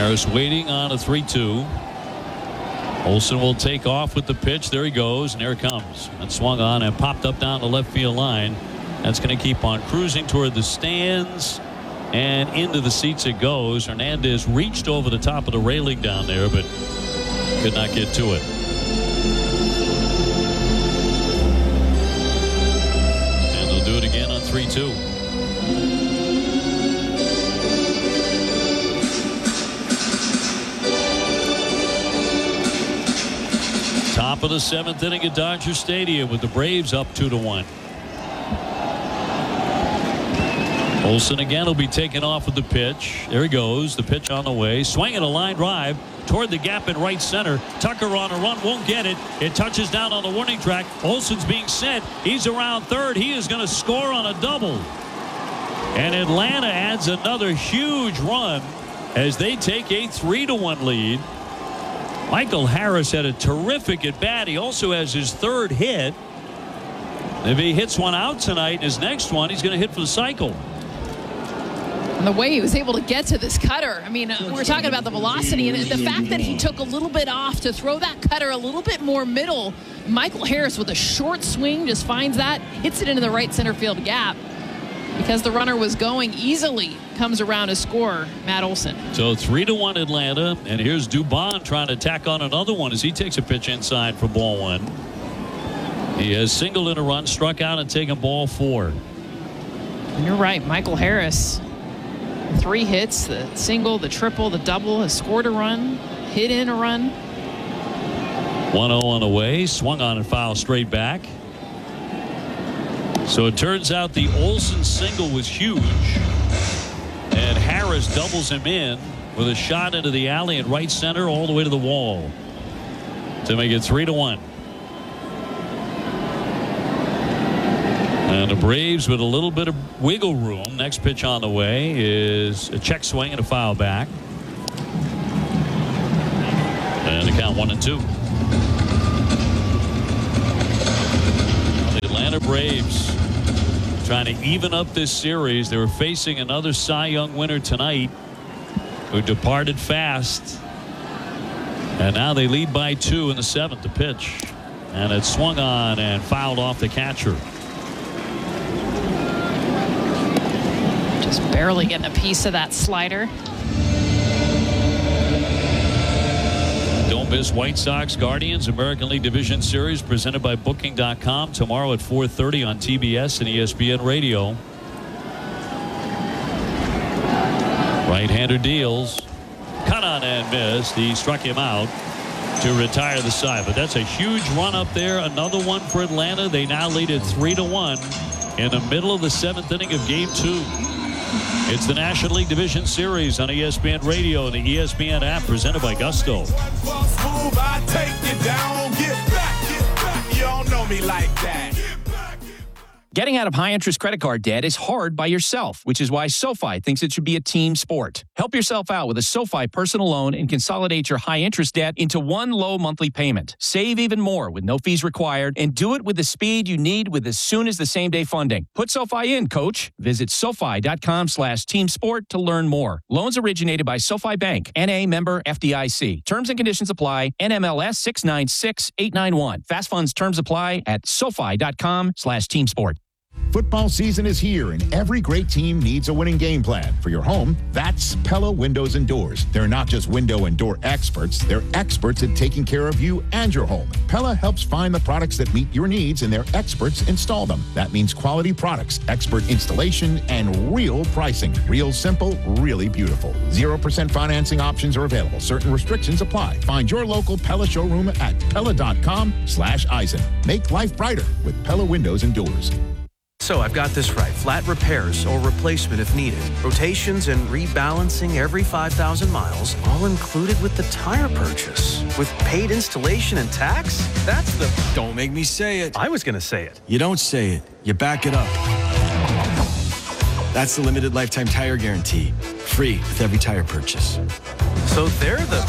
Harris waiting on a 3-2. Olsen will take off with the pitch. There he goes, and there it comes. And swung on and popped up down the left field line. That's going to keep on cruising toward the stands and into the seats it goes. Hernandez reached over the top of the railing down there, but could not get to it. And they'll do it again on 3-2. Top of the 7th inning at Dodger Stadium with the Braves up 2-1. Olsen again will be taken off with the pitch. There he goes. The pitch on the way. Swinging a line drive toward the gap in right center. Tucker on a run, won't get it. It touches down on the warning track. Olsen's being sent. He's around third. He is going to score on a double. And Atlanta adds another huge run as they take a 3-1 lead. Michael Harris had a terrific at bat. He also has his third hit. If he hits one out tonight, his next one, he's going to hit for the cycle. And the way he was able to get to this cutter, I mean, we're talking about the velocity and the fact that he took a little bit off to throw that cutter a little bit more middle. Michael Harris with a short swing just finds that, hits it into the right center field gap. Because the runner was going easily, comes around to score Matt Olson. So 3-1 Atlanta, and here's Dubon trying to tack on another one as he takes a pitch inside for ball 1. He has singled in a run, struck out, and taken ball 4. And you're right, Michael Harris. 3 hits, the single, the triple, the double, has scored a run, hit in a run. 1-0 on the way, swung on and fouled straight back. So it turns out the Olsen single was huge, and Harris doubles him in with a shot into the alley in right center all the way to the wall to make it 3-1. And the Braves with a little bit of wiggle room. Next pitch on the way is a check swing and a foul back. And the count 1-2. The Atlanta Braves trying to even up this series. They were facing another Cy Young winner tonight who departed fast. And now they lead by 2 in the 7th. The pitch. And it's swung on and fouled off the catcher. Just barely getting a piece of that slider. Don't miss White Sox Guardians American League Division Series presented by Booking.com tomorrow at 4:30 on TBS and ESPN Radio. Right-hander deals. Cut on and missed. He struck him out to retire the side. But that's a huge run up there. Another one for Atlanta. They now lead at 3-1 in the middle of the 7th inning of Game 2. It's the National League Division Series on ESPN Radio and the ESPN app presented by Gusto. You don't know me like that. Getting out of high-interest credit card debt is hard by yourself, which is why SoFi thinks it should be a team sport. Help yourself out with a SoFi personal loan and consolidate your high-interest debt into one low monthly payment. Save even more with no fees required, and do it with the speed you need with as soon as the same-day funding. Put SoFi in, coach. Visit SoFi.com/teamsport to learn more. Loans originated by SoFi Bank, N.A. member FDIC. Terms and conditions apply. NMLS 696891. Fast funds terms apply at SoFi.com/teamsport. Football season is here, and every great team needs a winning game plan. For your home, that's Pella Windows and Doors. They're not just window and door experts, they're experts at taking care of you and your home. Pella helps find the products that meet your needs, and their experts install them. That means quality products, expert installation, and real pricing. Real simple, really beautiful. 0% financing options are available. Certain restrictions apply. Find your local Pella showroom at Pella.com/Eisen. Make life brighter with Pella Windows and Doors. So I've got this right. Flat repairs or replacement if needed. Rotations and rebalancing every 5,000 miles, all included with the tire purchase. With paid installation and tax? That's the... Don't make me say it. I was going to say it. You don't say it. You back it up. That's the limited lifetime tire guarantee. Free with every tire purchase. So they're the...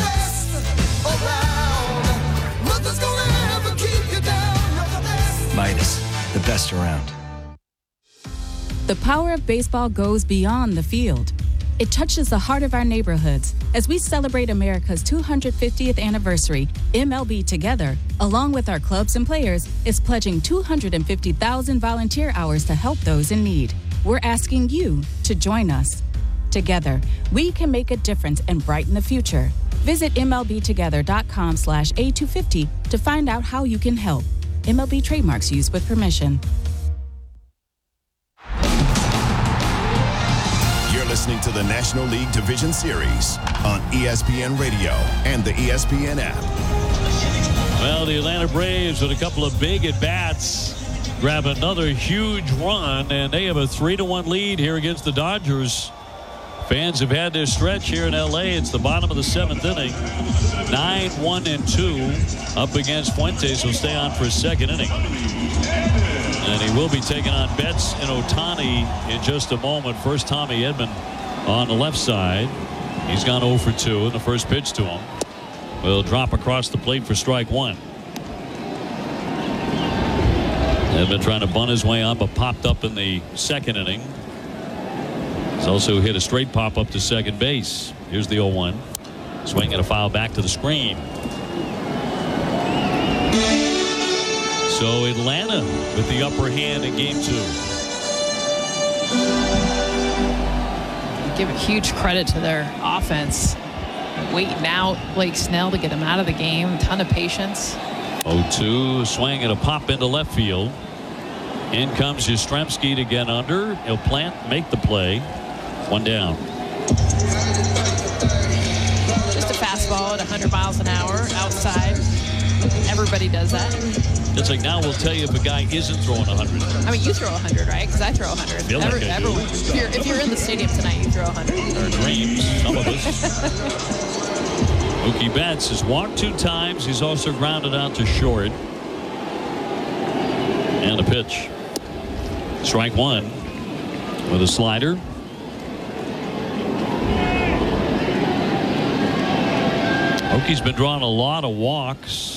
Midas, the best around. The power of baseball goes beyond the field. It touches the heart of our neighborhoods. As we celebrate America's 250th anniversary, MLB Together, along with our clubs and players, is pledging 250,000 volunteer hours to help those in need. We're asking you to join us. Together, we can make a difference and brighten the future. Visit MLBtogether.com/A250 to find out how you can help. MLB trademarks used with permission. You're listening to the National League Division Series on ESPN Radio and the ESPN app. Well, the Atlanta Braves with a couple of big at-bats grab another huge run, and they have a 3-1 lead here against the Dodgers. Fans have had their stretch here in L.A. It's the bottom of the 7th inning. 9-1-2 up against Fuentes. Will stay on for his second inning. And he will be taking on Betts and Ohtani in just a moment. First, Tommy Edman on the left side. He's gone 0 for 2, and the first pitch to him will drop across the plate for strike one. Edman trying to bunt his way up, but popped up in the second inning. He's also hit a straight pop up to second base. Here's the 0-1. Swing and a foul back to the screen. So Atlanta with the upper hand in game 2. Give a huge credit to their offense. Waiting out Blake Snell to get him out of the game. Ton of patience. 0-2. Swing and a pop into left field. In comes Yastrzemski to get under. He'll plant, make the play. One down. Just a fastball at 100 miles an hour outside. Everybody does that. It's like now we'll tell you if a guy isn't throwing 100. I mean, you throw 100, right? Because I throw 100. Feel like I do. Everyone. If you're in the stadium tonight, you throw 100. Our dreams, some of us. Mookie Betts has walked 2 times. He's also grounded out to short. And a pitch. Strike one with a slider. Mookie's been drawing a lot of walks.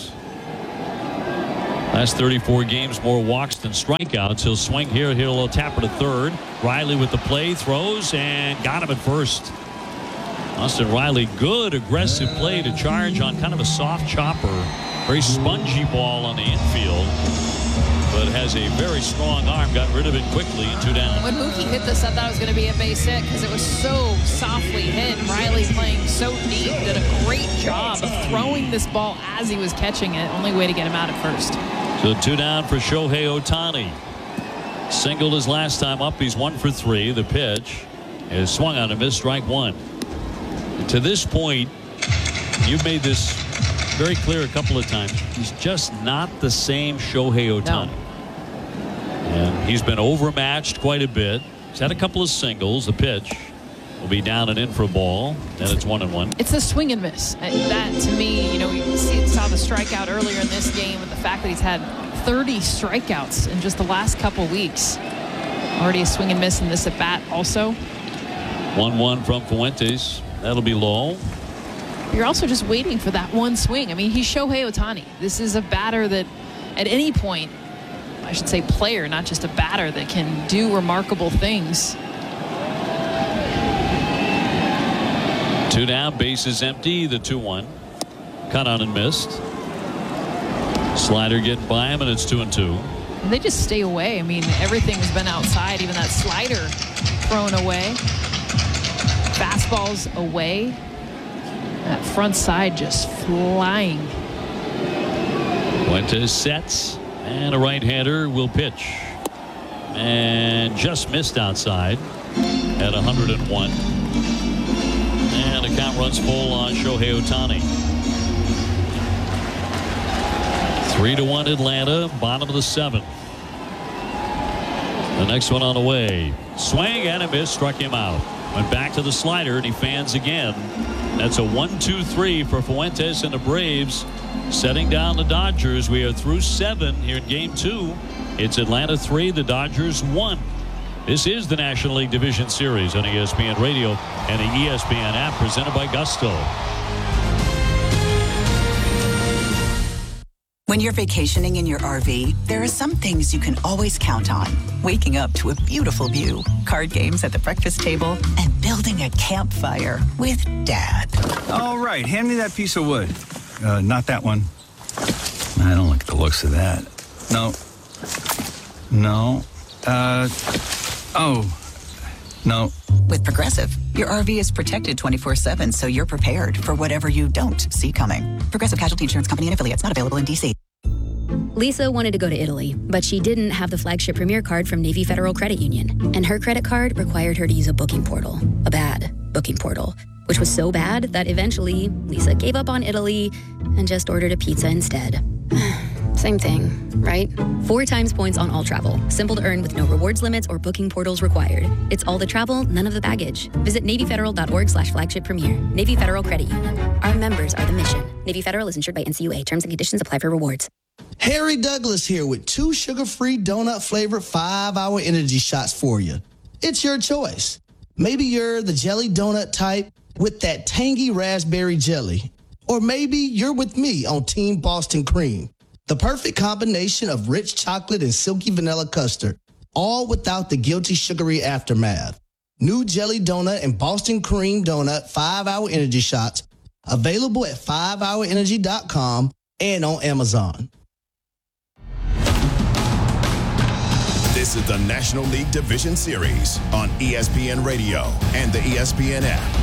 Last 34 games, more walks than strikeouts. He'll swing here. Hit a little tapper to third. Riley with the play, throws, and got him at first. Austin Riley, good aggressive play to charge on kind of a soft chopper. Very spongy ball on the infield, but has a very strong arm. Got rid of it quickly and 2 down. When Mookie hit this, I thought it was going to be a base hit because it was so softly hit. Riley playing so deep did a great job of throwing this ball as he was catching it. Only way to get him out at first. So 2 down for Shohei Ohtani. Singled his last time up. He's 1 for 3. The pitch is swung on and missed, strike one. And to this point, you've made this very clear a couple of times. He's just not the same Shohei Ohtani. No. And he's been overmatched quite a bit. He's had a couple of singles. The pitch will be down and in for a ball. Then it's 1-1. It's a swing and miss. That, to me, you know, we saw the strikeout earlier in this game, and the fact that he's had 30 strikeouts in just the last couple weeks. Already a swing and miss in this at bat also. 1-1 from Fuentes. That'll be low. You're also just waiting for that one swing. I mean, he's Shohei Ohtani. This is a batter that at any point, I should say player, not just a batter, that can do remarkable things. 2 down, bases empty, the 2-1. Cut on and missed. Slider getting by him, and it's 2-2. And they just stay away. I mean, everything's been outside, even that slider thrown away. Fastballs away. That front side just flying. Fuentes sets, and a right-hander will pitch. And just missed outside at 101. And the count runs full on Shohei Ohtani. 3-1 Atlanta, bottom of the 7th. The next one on the way. Swing and a miss, struck him out. Went back to the slider, and he fans again. That's a 1-2-3 for Fuentes and the Braves. Setting down the Dodgers. We are through 7 here in game 2. It's Atlanta 3, the Dodgers 1. This is the National League Division Series on ESPN Radio and the ESPN app, presented by Gusto. When you're vacationing in your RV, there are some things you can always count on. Waking up to a beautiful view, card games at the breakfast table, and building a campfire with Dad. All right, hand me that piece of wood. Not that one. I don't like the looks of that. No. No. With Progressive, your RV is protected 24/7, so you're prepared for whatever you don't see coming. Progressive Casualty Insurance Company and affiliates, not available in D.C. Lisa wanted to go to Italy, but she didn't have the flagship Premier card from Navy Federal Credit Union. And her credit card required her to use a booking portal. A bad booking portal. Which was so bad that eventually Lisa gave up on Italy and just ordered a pizza instead. Same thing, right? 4 times points on all travel. Simple to earn with no rewards limits or booking portals required. It's all the travel, none of the baggage. Visit NavyFederal.org/flagship premier. Navy Federal Credit Union. Our members are the mission. Navy Federal is insured by NCUA. Terms and conditions apply for rewards. Harry Douglas here with 2 sugar-free donut-flavored 5-hour energy shots for you. It's your choice. Maybe you're the jelly donut type with that tangy raspberry jelly. Or maybe you're with me on Team Boston Cream. The perfect combination of rich chocolate and silky vanilla custard, all without the guilty sugary aftermath. New jelly donut and Boston Cream donut 5-hour energy shots available at 5hourenergy.com and on Amazon. This is the National League Division Series on ESPN Radio and the ESPN app.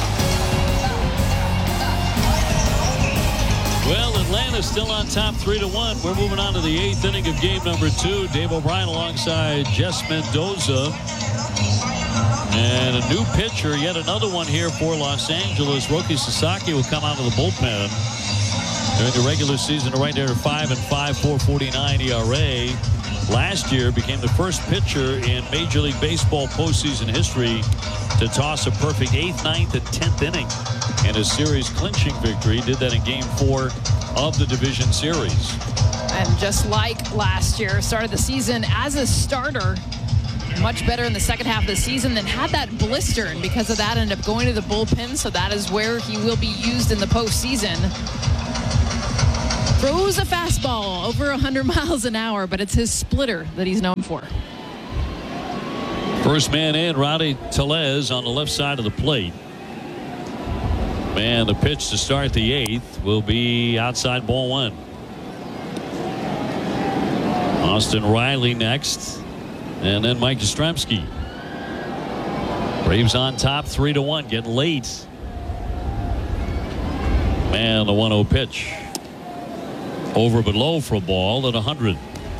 Well, Atlanta's still on top 3-1. We're moving on to the 8th inning of game number 2. Dave O'Brien alongside Jess Mendoza. And a new pitcher, yet another one here for Los Angeles. Roki Sasaki will come out of the bullpen. During the regular season, right there, 5-5, 4.49 ERA. Last year became the first pitcher in Major League Baseball postseason history to toss a perfect 8th, 9th, and 10th inning in a series clinching victory. Did that in game 4 of the division series. And just like last year, started the season as a starter, much better in the second half of the season, then had that blister, and because of that ended up going to the bullpen, so that is where he will be used in the postseason. Throws a fastball over 100 miles an hour, but it's his splitter that he's known for. First man in, Rowdy Tellez on the left side of the plate. And the pitch to start the 8th will be outside ball 1. Austin Riley next, and then Mike Yastrzemski. Braves on top 3-1, getting late. And the 1-0 pitch. Over but low for a ball at 100.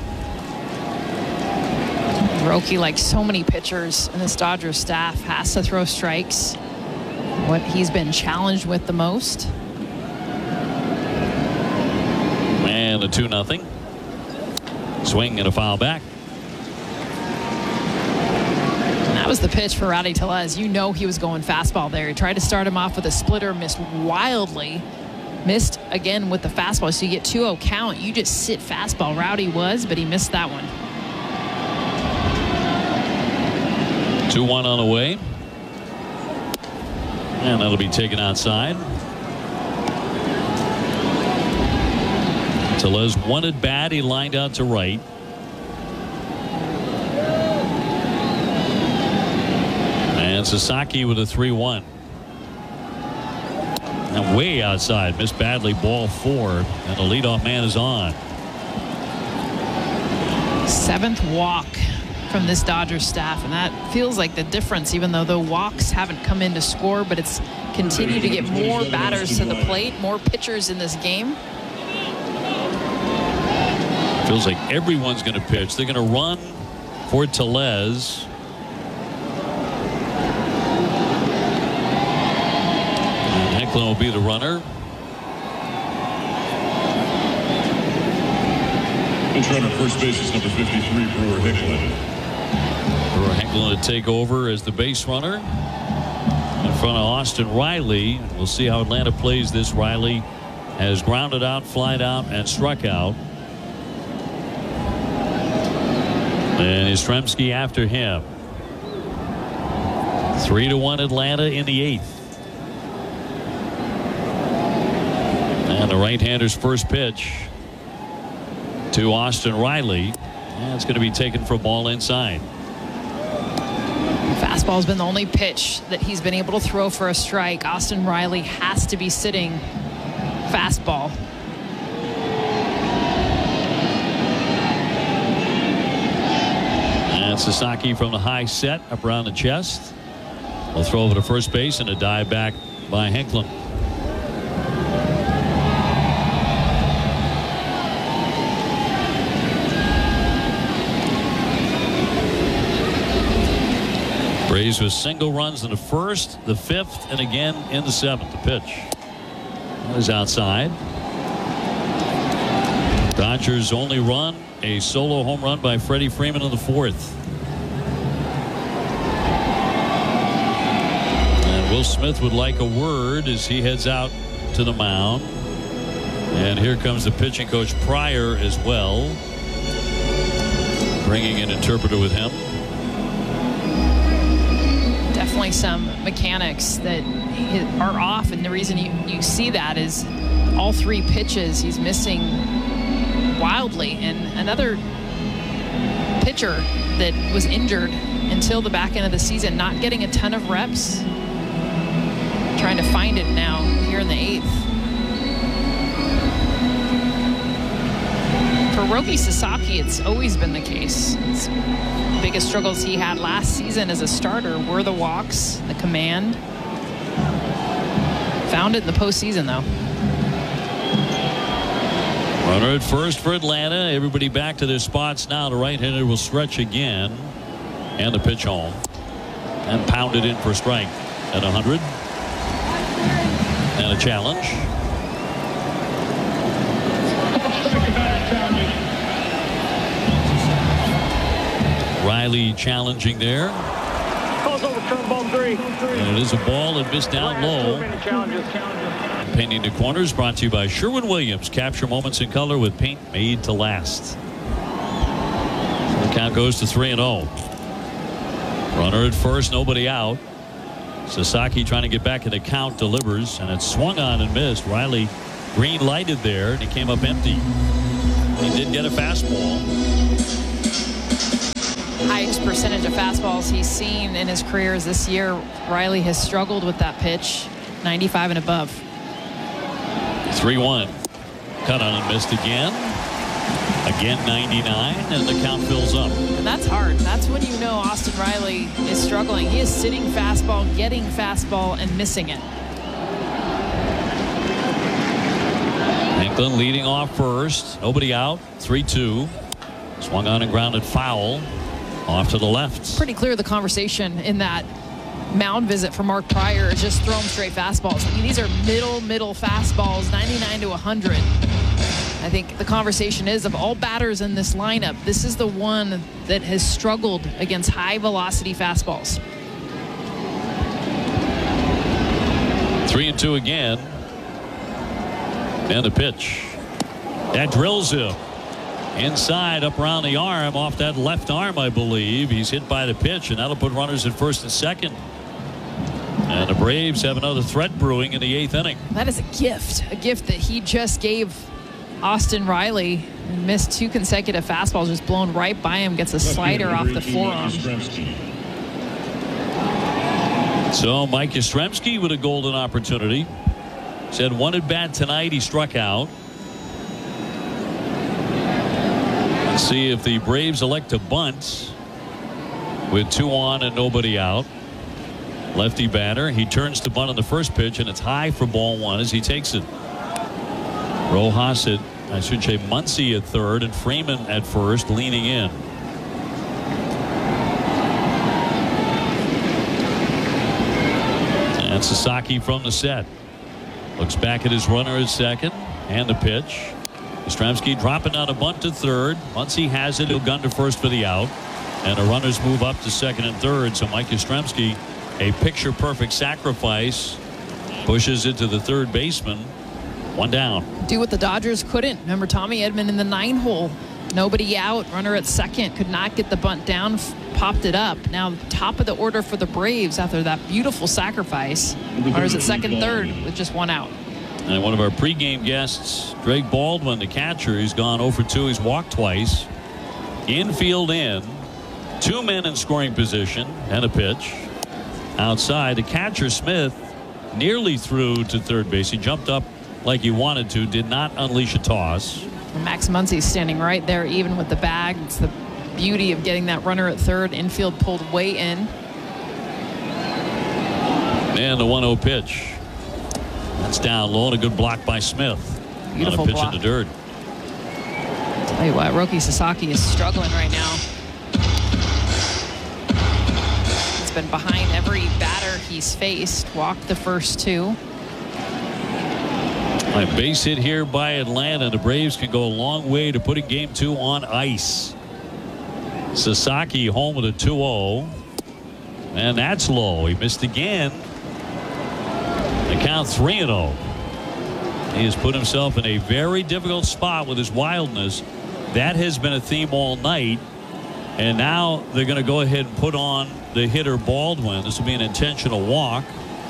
Roki, like so many pitchers in this Dodgers staff, has to throw strikes. What he's been challenged with the most. And a 2-0. Swing and a foul back. And that was the pitch for Rowdy Tellez. You know he was going fastball there. He tried to start him off with a splitter, missed wildly. Missed again with the fastball, so you get 2-0 count. You just sit fastball. Rowdy was, but he missed that one. 2-1 on the way. And that'll be taken outside. Tellez wanted bad. He lined out to right. And Sasaki with a 3-1. And way outside, missed badly, ball 4, and the leadoff man is on. 7th walk from this Dodgers staff, and that feels like the difference, even though the walks haven't come in to score, but it's continued to get more batters to the plate, more pitchers in this game. Feels like everyone's going to pitch. They're going to run for Tellez. Hecklin will be the runner. Pitch runner first base is number 53, Brewer Hecklin. Brewer Hecklin to take over as the base runner in front of Austin Riley. We'll see how Atlanta plays this. Riley has grounded out, flied out, and struck out. And Yastrzemski after him. 3-1 Atlanta in the 8th. And the right-hander's first pitch to Austin Riley. And it's going to be taken for a ball inside. Fastball's been the only pitch that he's been able to throw for a strike. Austin Riley has to be sitting fastball. And Sasaki from the high set up around the chest. Will throw over to first base and a dive back by Henklin. Braves with single runs in the first, the fifth, and again in the seventh. The pitch is outside. Dodgers only run a solo home run by Freddie Freeman in the fourth. And Will Smith would like a word as he heads out to the mound. And here comes the pitching coach Pryor as well, bringing an interpreter with him. Definitely some mechanics that are off, and the reason you see that is all three pitches he's missing wildly. And another pitcher that was injured until the back end of the season, not getting a ton of reps, trying to find it now here in the eighth. For Roki Sasaki, it's always been the case. The biggest struggles he had last season as a starter were the walks, the command. Found it in the postseason, though. Runner at first for Atlanta. Everybody back to their spots now. The right-hander will stretch again. And the pitch home. And pounded in for strike at 100. And a challenge. Riley challenging there. Calls overturned, ball 3. And it is a ball that missed down low. Painting the corners brought to you by Sherwin-Williams. Capture moments in color with paint made to last. So the count goes to 3-0. Runner at first, nobody out. Sasaki trying to get back in the count, delivers, and it's swung on and missed. Riley green lighted there, and he came up empty. He did get a fastball. Highest percentage of fastballs he's seen in his career is this year. Riley has struggled with that pitch, 95 and above. 3-1. Cut on and missed again. Again 99, and the count fills up. And that's hard. That's when you know Austin Riley is struggling. He is sitting fastball, getting fastball, and missing it. Henklin leading off first. Nobody out. 3-2. Swung on and grounded foul. Off to the left. Pretty clear the conversation in that mound visit for Mark Pryor is just throw him straight fastballs. I mean, these are middle fastballs, 99 to 100. I think the conversation is, of all batters in this lineup, this is the one that has struggled against high velocity fastballs. 3-2 again. And the pitch. That drills him. Inside, up around the arm, off that left arm, I believe. He's hit by the pitch, and that'll put runners at first and second. And the Braves have another threat brewing in the eighth inning. That is a gift that he just gave Austin Riley. Missed 2 consecutive fastballs, just blown right by him, gets a slider off the forearm. So Mike Yastrzemski with a golden opportunity. He's had 1 at bat tonight. He struck out. Let's see if the Braves elect to bunt with 2 on and nobody out. Lefty batter. He turns to bunt on the first pitch, and it's high for ball 1 as he takes it. Rojas at, I should say, Muncy at third, and Freeman at first, leaning in. And Sasaki from the set. Looks back at his runner at second, and the pitch. Yastrzemski dropping on a bunt to third. Once he has it, he'll gun to first for the out. And the runners move up to second and third. So Mike Yastrzemski, a picture-perfect sacrifice, pushes it to the third baseman. 1 down. Do what the Dodgers couldn't. Remember Tommy Edman in the 9-hole. Nobody out. Runner at second. Could not get the bunt down. Popped it up. Now top of the order for the Braves after that beautiful sacrifice. Runners at second, third with just 1 out. And one of our pregame guests, Drake Baldwin, the catcher, he's gone 0 for 2. He's walked twice. Infield in. 2 men in scoring position and a pitch. Outside, the catcher, Smith, nearly threw to third base. He jumped up like he wanted to, did not unleash a toss. Max Muncy's standing right there, even with the bag. It's the beauty of getting that runner at third. Infield pulled way in. And the 1-0 pitch. That's down low and a good block by Smith. Beautiful on a pitch block. in the dirt. Tell you what, Roki Sasaki is struggling right now. He's been behind every batter he's faced. Walked the first 2. A base hit here by Atlanta. The Braves can go a long way to putting game 2 on ice. Sasaki home with a 2-0. And that's low. He missed again. The count 3-0. He has put himself in a very difficult spot with his wildness. That has been a theme all night. And now they're going to go ahead and put on the hitter Baldwin. This will be an intentional walk.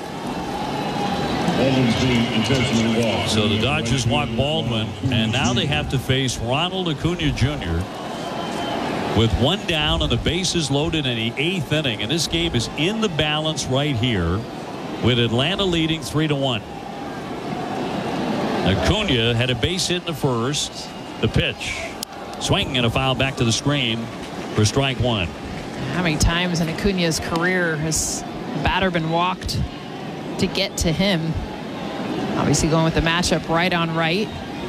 So the Dodgers walk Baldwin, and now they have to face Ronald Acuna Jr. with 1 down and the bases loaded in the 8th inning. And this game is in the balance right here with Atlanta leading 3-1. Acuna had a base hit in the first. The pitch. Swing and a foul back to the screen for strike 1. How many times in Acuna's career has the batter been walked to get to him? Obviously going with the matchup right on right.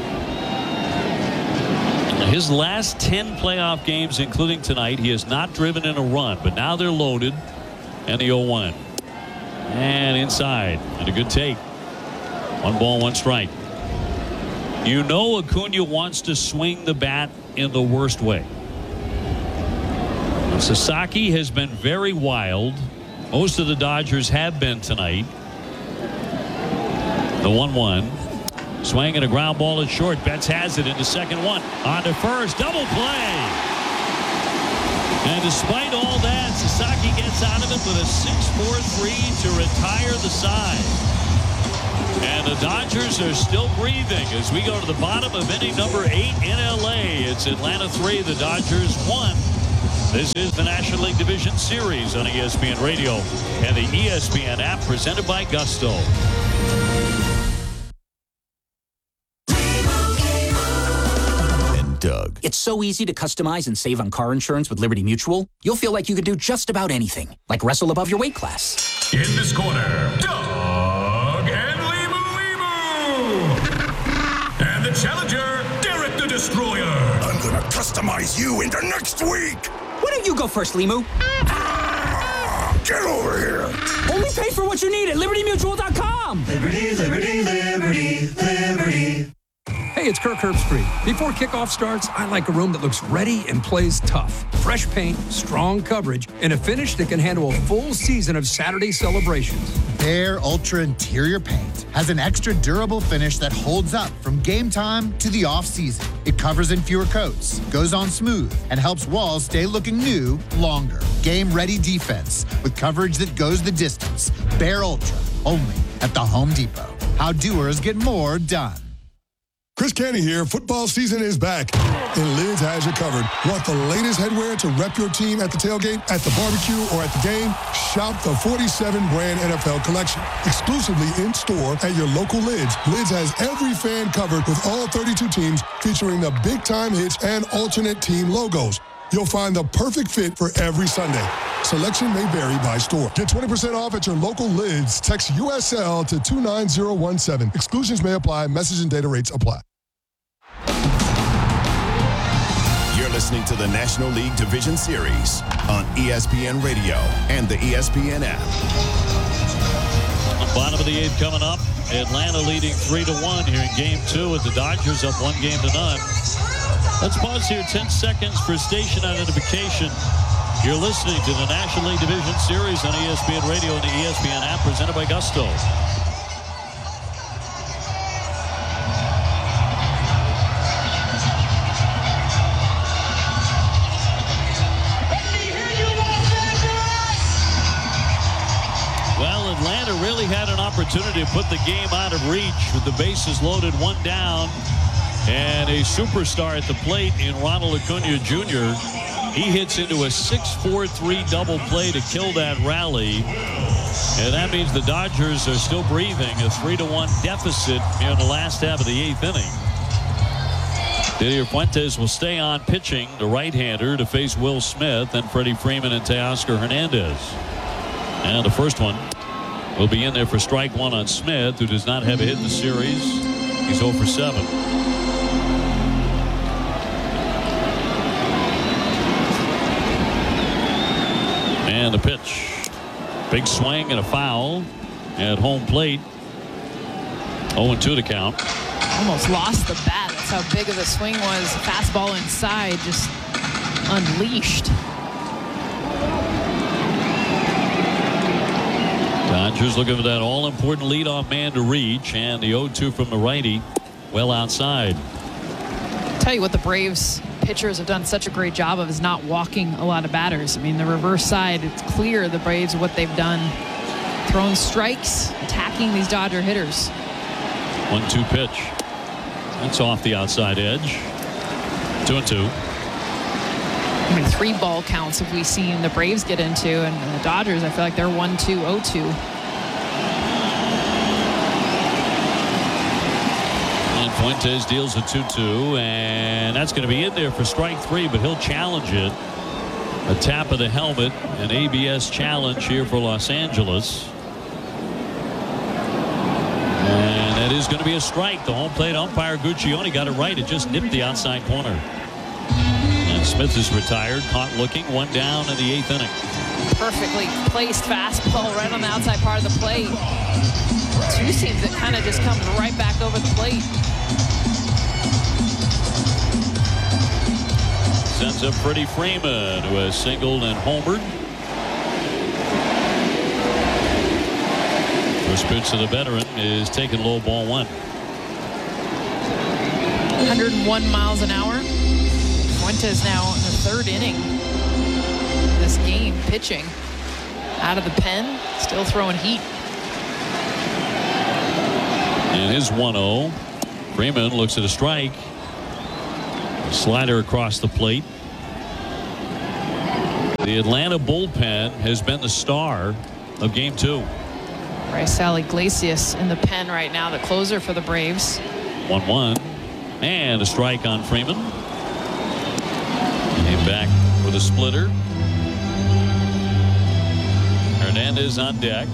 His last 10 playoff games, including tonight, he has not driven in a run, but now they're loaded. And the 0-1. And inside. And a good take. 1 ball, 1 strike. You know Acuna wants to swing the bat in the worst way. Sasaki has been very wild. Most of the Dodgers have been tonight. The 1-1. Swing and a ground ball at short. Betts has it into second 1. On to first. Double play. And despite all that, Sasaki gets out of it with a 6-4-3 to retire the side. And the Dodgers are still breathing as we go to the bottom of inning number 8 in L.A. It's Atlanta 3, the Dodgers 1. This is the National League Division Series on ESPN Radio and the ESPN app presented by Gusto. And Doug. It's so easy to customize and save on car insurance with Liberty Mutual. You'll feel like you could do just about anything, like wrestle above your weight class. In this corner, Doug and and the challenger, Derek the Destroyer. I'm gonna customize you into next week. Why don't you go first, Limu? Get over here. Only pay for what you need at LibertyMutual.com. Liberty, liberty, liberty, liberty. Hey, it's Kirk Herbstreit. Before kickoff starts, I like a room that looks ready and plays tough. Fresh paint, strong coverage, and a finish that can handle a full season of Saturday celebrations. Behr Ultra Interior Paint has an extra durable finish that holds up from game time to the off-season. It covers in fewer coats, goes on smooth, and helps walls stay looking new longer. Game-ready defense with coverage that goes the distance. Behr Ultra, only at the Home Depot. How doers get more done. Chris Canty here. Football season is back, and Lids has you covered. Want the latest headwear to rep your team at the tailgate, at the barbecue, or at the game? Shop the 47-brand NFL collection, exclusively in-store at your local Lids. Lids has every fan covered with all 32 teams, featuring the big-time hits and alternate team logos. You'll find the perfect fit for every Sunday. Selection may vary by store. Get 20% off at your local Lids. Text USL to 29017. Exclusions may apply. Message and data rates apply. You're listening to the National League Division Series on ESPN Radio and the ESPN app. Bottom of the 8th coming up. Atlanta leading 3-1 here in Game 2 with the Dodgers up 1-0. Let's pause here 10 seconds for station identification. You're listening to the National League Division Series on ESPN Radio and the ESPN app presented by Gusto. Well, Atlanta really had an opportunity opportunity to put the game out of reach with the bases loaded, one down, and a superstar at the plate in Ronald Acuna Jr. He hits into a 6-4-3 double play to kill that rally. And that means the Dodgers are still breathing, a 3-1 deficit here in the last half of the 8th inning. Didier Fuentes will stay on pitching, the right-hander, to face Will Smith and Freddie Freeman and Teoscar Hernandez. And the first one will be in there for strike one on Smith, who does not have a hit in the series. He's 0 for 7. And the pitch. Big swing and a foul at home plate. 0-2 to count. Almost lost the bat. That's how big of a swing was. Fastball inside, just unleashed. Dodgers looking for that all-important leadoff man to reach, and the 0-2 from the righty, well outside. Tell you what the Braves pitchers have done such a great job of is not walking a lot of batters. I mean, the reverse side, it's clear the Braves, what they've done, throwing strikes, attacking these Dodger hitters. 1-2 pitch. That's off the outside edge. 2-2. I mean, 3 ball counts have we seen the Braves get into, and the Dodgers, I feel like they're 1-2, 0-2. And Fuentes deals a 2-2, and that's going to be in there for strike 3, but he'll challenge it. A tap of the helmet, an ABS challenge here for Los Angeles. And that is going to be a strike. The home plate umpire Guccione got it right. It just nipped the outside corner. And Smith is retired, caught looking, one down in the 8th inning. Perfectly placed fastball right on the outside part of the plate. Two seams that kind of just comes right back over the plate. Sends up Freddie Freeman, who has singled and homered. First pitch to the veteran is taken low, ball 1. 101 miles an hour. Fuentes now in the 3rd inning of this game, pitching out of the pen, still throwing heat. And his 1-0. Freeman looks at a strike. Slider across the plate. The Atlanta bullpen has been the star of Game 2. Raisel Iglesias in the pen right now, the closer for the Braves. 1-1. And a strike on Freeman. Came back with a splitter. Hernandez on deck.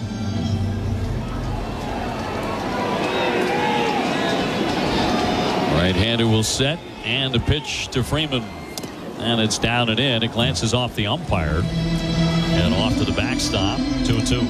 Right-hander will set, and the pitch to Freeman. And it's down and in. It glances off the umpire and off to the backstop. 2-2.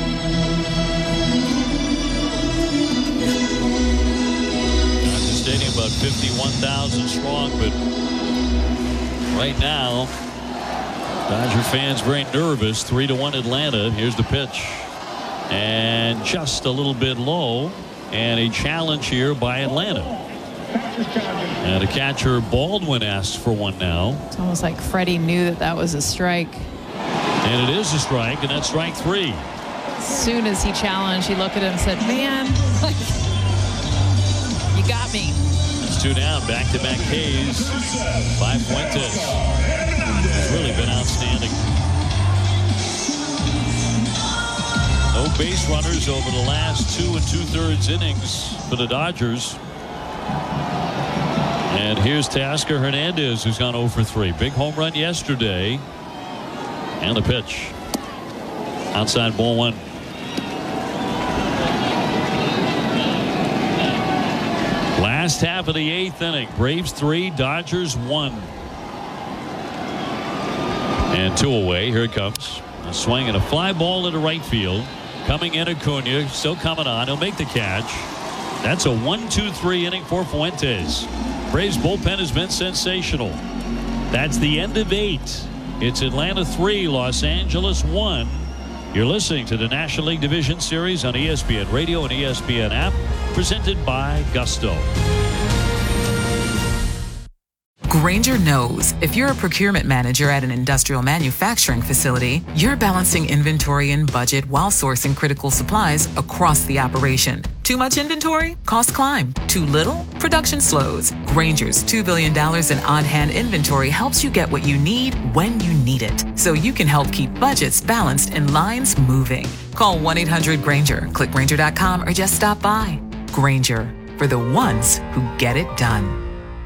Dodger Stadium about 51,000 strong, but right now Dodger fans very nervous. 3-1 Atlanta. Here's the pitch, and just a little bit low, and a challenge here by Atlanta. And the catcher Baldwin asks for one now. It's almost like Freddie knew that that was a strike. And it is a strike, and that's strike 3. As soon as he challenged, he looked at him and said, man, like, you got me. That's 2 down. Back-to-back Ks by Fuentes. He's really been outstanding. No base runners over the last 2 2/3 innings for the Dodgers. And here's Teoscar Hernandez, who's gone 0 for 3. Big home run yesterday. And the pitch. Outside, ball 1. Last half of the 8th inning. Braves 3, Dodgers 1. And 2 away. Here it comes. A swing and a fly ball into right field. Coming in Acuna. Still coming on. He'll make the catch. That's a 1-2-3 inning for Fuentes. Braves bullpen has been sensational. That's the end of 8. It's Atlanta 3, Los Angeles 1. You're listening to the National League Division Series on ESPN Radio and ESPN app, presented by Gusto. Grainger knows if you're a procurement manager at an industrial manufacturing facility, you're balancing inventory and budget while sourcing critical supplies across the operation. Too much inventory? Costs climb. Too little? Production slows. Grainger's $2 billion in on-hand inventory helps you get what you need when you need it, so you can help keep budgets balanced and lines moving. Call 1-800-GRAINGER, click Grainger.com, or just stop by. Grainger, for the ones who get it done.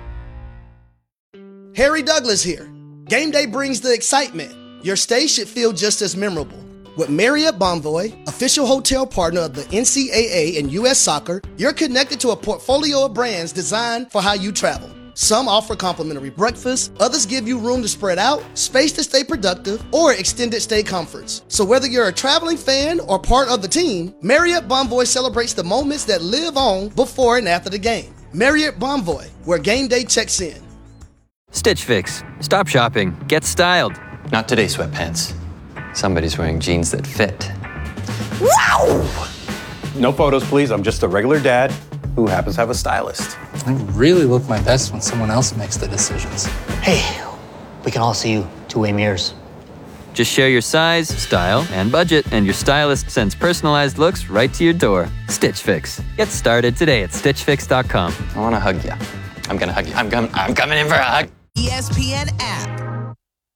Harry Douglas here. Game day brings the excitement. Your stay should feel just as memorable. With Marriott Bonvoy, official hotel partner of the NCAA and U.S. Soccer, you're connected to a portfolio of brands designed for how you travel. Some offer complimentary breakfast, others give you room to spread out, space to stay productive, or extended stay comforts. So whether you're a traveling fan or part of the team, Marriott Bonvoy celebrates the moments that live on before and after the game. Marriott Bonvoy, where game day checks in. Stitch Fix. Stop shopping. Get styled. Not today, sweatpants. Somebody's wearing jeans that fit. Wow! No photos, please. I'm just a regular dad who happens to have a stylist. I really look my best when someone else makes the decisions. Hey, we can all see you two-way mirrors. Just share your size, style, and budget, and your stylist sends personalized looks right to your door. Stitch Fix. Get started today at StitchFix.com. I want to hug you. I'm going to hug you. I'm coming in for a hug. ESPN app.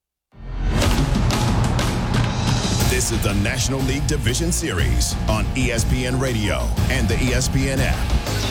This is the National League Division Series on ESPN Radio and the ESPN app.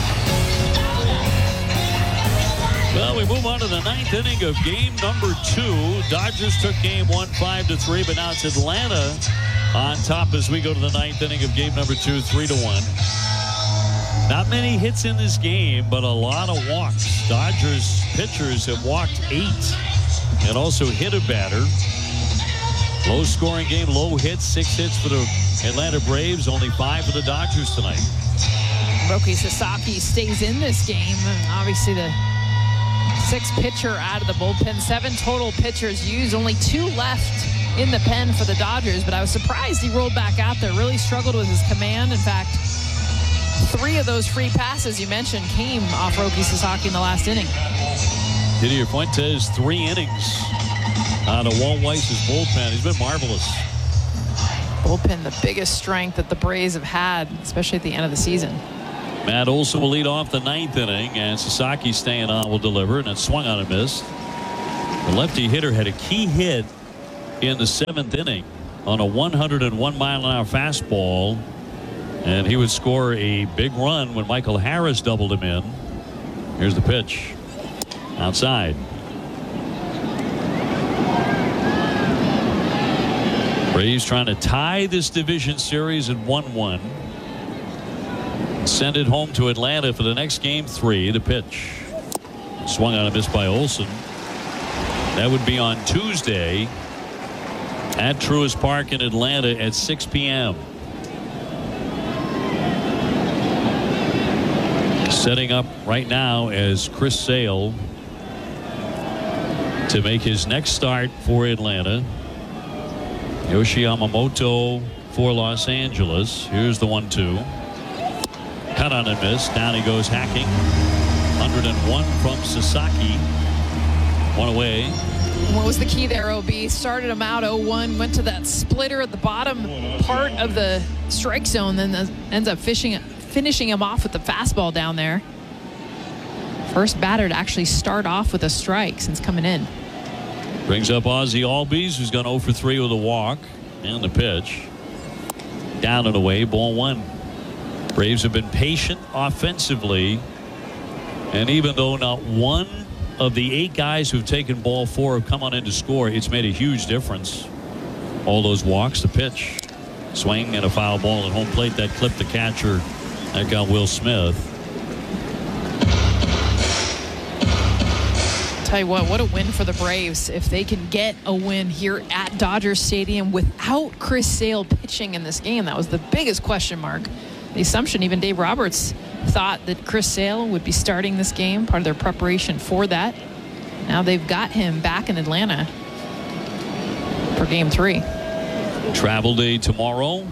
Well, we move on to the ninth inning of game number 2. Dodgers took game 1 5-3, but now it's Atlanta on top as we go to the ninth inning of game number 2, 3-1. Not many hits in this game, but a lot of walks. Dodgers pitchers have walked 8 and also hit a batter. Low scoring game, low hits, 6 hits for the Atlanta Braves, only 5 for the Dodgers tonight. Roki Sasaki stays in this game. Obviously the 6th pitcher out of the bullpen, 7 total pitchers used, only 2 left in the pen for the Dodgers, but I was surprised he rolled back out there, really struggled with his command. In fact, 3 of those free passes you mentioned came off Roki Sasaki in the last inning. Didier Fuentes, 3 innings out of Walt Weiss's bullpen. He's been marvelous. Bullpen, the biggest strength that the Braves have had, especially at the end of the season. Matt Olson will lead off the 9th inning, and Sasaki staying on will deliver, and it swung on and missed. The lefty hitter had a key hit in the 7th inning on a 101-mile-an-hour fastball, and he would score a big run when Michael Harris doubled him in. Here's the pitch. Outside. Braves trying to tie this division series at 1-1. Send it home to Atlanta for the next game 3. The pitch. Swung on and missed by Olson. That would be on Tuesday at Truist Park in Atlanta at 6 p.m. Setting up right now as Chris Sale to make his next start for Atlanta. Yoshi Yamamoto for Los Angeles. Here's the 1-2. Cut on and miss. Down he goes hacking. 101 from Sasaki. 1 away. What was the key there, OB? Started him out 0-1, went to that splitter at the bottom part of the strike zone, then ends up finishing him off with the fastball down there. First batter to actually start off with a strike since coming in. Brings up Ozzie Albies, who's gone 0 for 3 with a walk and the pitch. Down and away, ball 1. Braves have been patient offensively, and even though not one of the 8 guys who've taken ball 4 have come on in to score, it's made a huge difference. All those walks, the pitch, swing, and a foul ball at home plate that clipped the catcher. That got Will Smith. Tell you what a win for the Braves if they can get a win here at Dodger Stadium without Chris Sale pitching in this game. That was the biggest question mark. The assumption, even Dave Roberts thought that Chris Sale would be starting this game, part of their preparation for that. Now they've got him back in Atlanta for game 3. Travel day tomorrow.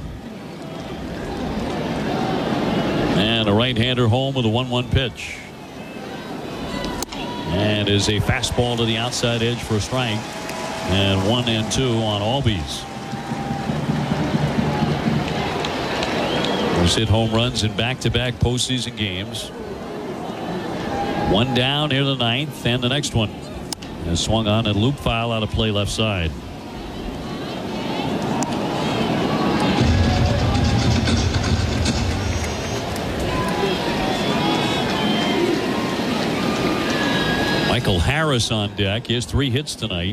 And a right-hander home with a 1-1 pitch. And is a fastball to the outside edge for a strike. And 1-2 on Albies. He's hit home runs in back-to-back postseason games. One down here the ninth, and the next one is swung on and loop foul out of play left side. Michael Harris on deck. He has 3 hits tonight.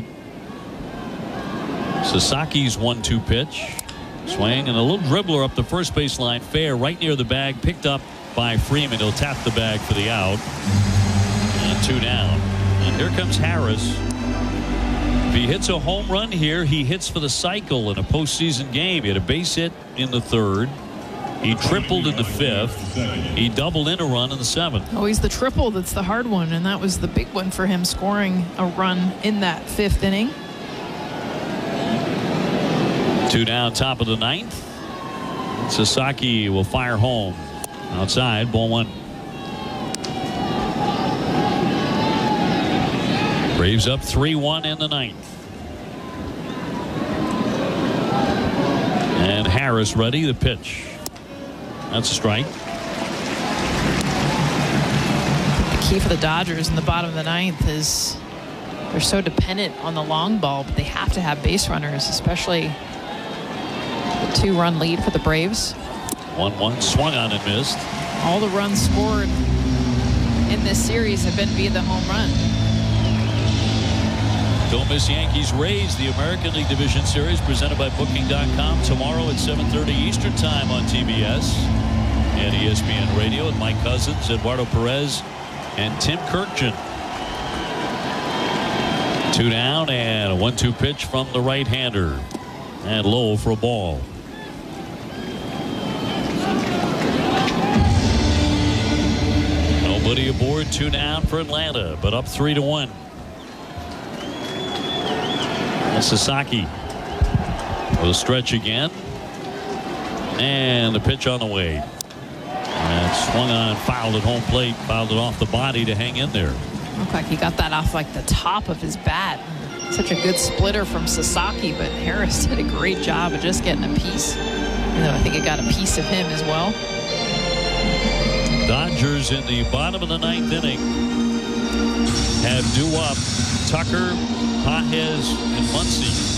Sasaki's 1-2 pitch. Swing and a little dribbler up the first baseline. Fair right near the bag. Picked up by Freeman. He'll tap the bag for the out. And 2 down. And here comes Harris. If he hits a home run here, he hits for the cycle in a postseason game. He had a base hit in the 3rd. He tripled in the 5th. He doubled in a run in the 7th. Oh, he's the triple that's the hard one, and that was the big one for him, scoring a run in that 5th inning. 2 down, top of the 9th. Sasaki will fire home. Outside, ball 1. Braves up 3-1 in the 9th. And Harris ready, the pitch. That's a strike. The key for the Dodgers in the bottom of the 9th is they're so dependent on the long ball, but they have to have base runners, especially the 2-run lead for the Braves. 1-1 swung on and missed. All the runs scored in this series have been via the home run. Don't miss Yankees Rays, the American League Division Series presented by Booking.com tomorrow at 7:30 Eastern Time on TBS and ESPN Radio with Mike Cousins, Eduardo Perez, and Tim Kirkjian. 2 down and a 1-2 pitch from the right-hander and low for a ball. Nobody aboard. 2 down for Atlanta, but up 3-1. Sasaki will stretch again, and the pitch on the way, and swung on and fouled at home plate, fouled it off the body to hang in there. Looked like he got that off like the top of his bat. Such a good splitter from Sasaki, but Harris did a great job of just getting a piece. You know, I think it got a piece of him as well. Dodgers in the bottom of the 9th inning have due up Tucker, Pages, and Muncy.